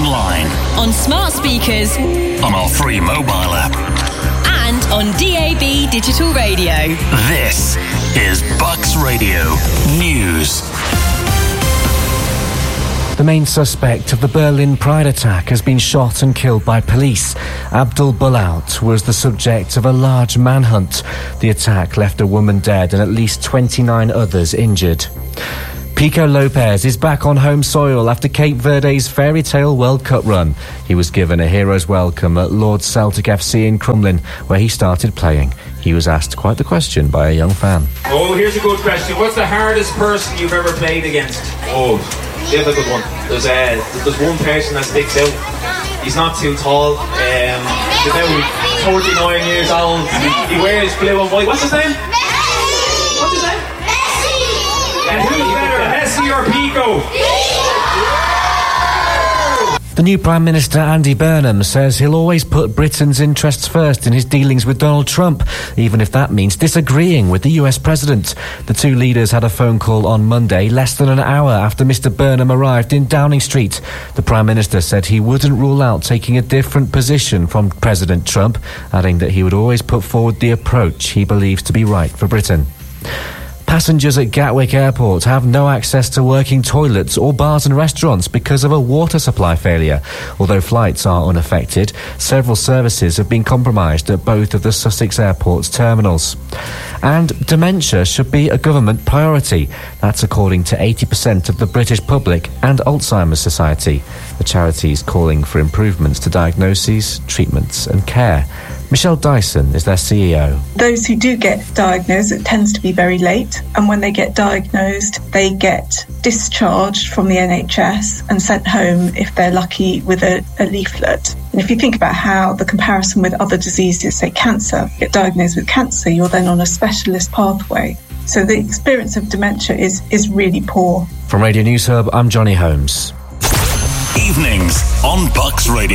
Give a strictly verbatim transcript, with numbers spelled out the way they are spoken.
online, on smart speakers, on our free mobile app, and on D A B digital radio. This is Bucks Radio News. The main suspect of the Berlin Pride attack has been shot and killed by police. Abdul Bulaut was the subject of a large manhunt. The attack left a woman dead and at least twenty-nine others injured. Pico Lopez is back on home soil after Cape Verde's fairy tale World Cup run. He was given a hero's welcome at Lord's Celtic F C in Crumlin, where he started playing. He was asked quite the question by a young fan. Oh, here's a good question. What's the hardest person you've ever played against? Oh, difficult one. There's uh, there's one person that sticks out. He's not too tall. Um, he's about forty-nine years old. He wears blue and white. What's his name? What's his name? Messi. And who's better, Messi or Pico? The new Prime Minister Andy Burnham says he'll always put Britain's interests first in his dealings with Donald Trump, even if that means disagreeing with the U S President. The two leaders had a phone call on Monday, less than an hour after Mr Burnham arrived in Downing Street. The Prime Minister said he wouldn't rule out taking a different position from President Trump, adding that he would always put forward the approach he believes to be right for Britain. Passengers at Gatwick Airport have no access to working toilets or bars and restaurants because of a water supply failure. Although flights are unaffected, several services have been compromised at both of the Sussex Airport's terminals. And dementia should be a government priority. That's according to eighty percent of the British public and Alzheimer's Society. The charity is calling for improvements to diagnoses, treatments and care. Michelle Dyson is their C E O. Those who do get diagnosed, it tends to be very late, and when they get diagnosed, they get discharged from the N H S and sent home, if they're lucky, with a, a leaflet. And if you think about how the comparison with other diseases, say cancer, get diagnosed with cancer, you're then on a specialist pathway. So the experience of dementia is, is really poor. From Radio News Hub, I'm Johnny Holmes. Evenings on Bucks Radio.